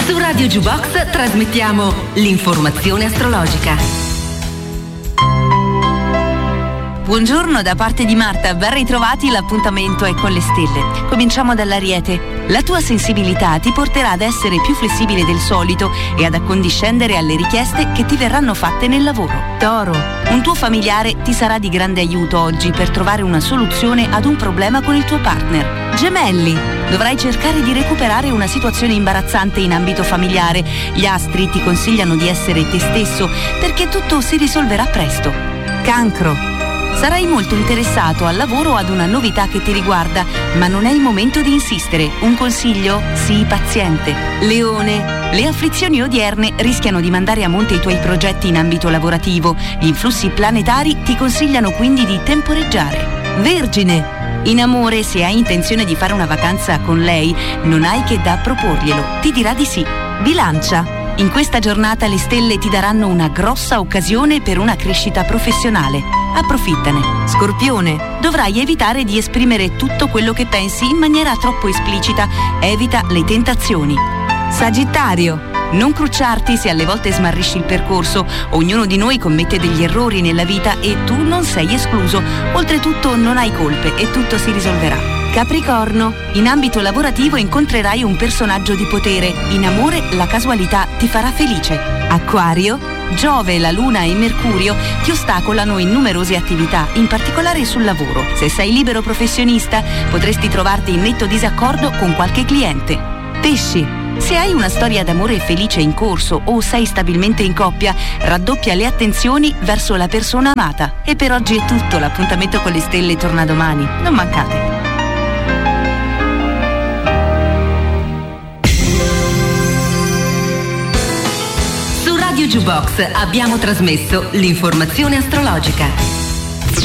Su Radio Jukebox trasmettiamo l'informazione astrologica. Buongiorno da parte di Marta, ben ritrovati, l'appuntamento è con le stelle. Cominciamo dall'Ariete. La tua sensibilità ti porterà ad essere più flessibile del solito e ad accondiscendere alle richieste che ti verranno fatte nel lavoro. Toro, un tuo familiare ti sarà di grande aiuto oggi per trovare una soluzione ad un problema con il tuo partner. Gemelli, dovrai cercare di recuperare una situazione imbarazzante in ambito familiare. Gli astri ti consigliano di essere te stesso perché tutto si risolverà presto. Cancro, sarai molto interessato al lavoro o ad una novità che ti riguarda, ma non è il momento di insistere. Un consiglio? Sii paziente. Leone, le afflizioni odierne rischiano di mandare a monte i tuoi progetti in ambito lavorativo. Gli influssi planetari ti consigliano quindi di temporeggiare. Vergine, in amore, se hai intenzione di fare una vacanza con lei, non hai che da proporglielo. Ti dirà di sì. Bilancia, in questa giornata le stelle ti daranno una grossa occasione per una crescita professionale. Approfittane. Scorpione, dovrai evitare di esprimere tutto quello che pensi in maniera troppo esplicita. Evita le tentazioni. Sagittario, non crucciarti se alle volte smarrisci il percorso. Ognuno di noi commette degli errori nella vita e tu non sei escluso. Oltretutto non hai colpe e tutto si risolverà. Capricorno, in ambito lavorativo incontrerai un personaggio di potere. In amore la casualità ti farà felice. Acquario, Giove, la Luna e Mercurio ti ostacolano in numerose attività, in particolare sul lavoro. Se sei libero professionista, potresti trovarti in netto disaccordo con qualche cliente. Pesci, se hai una storia d'amore felice in corso o sei stabilmente in coppia, raddoppia le attenzioni verso la persona amata. E per oggi è tutto, l'appuntamento con le stelle torna domani. Non mancate. Radio Jukebox abbiamo trasmesso l'informazione astrologica.